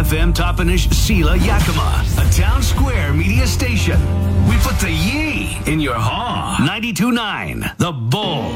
FM Toppenish Sela Yakima, a town square media station. We put the ye in your haw. 92.9, The Bull.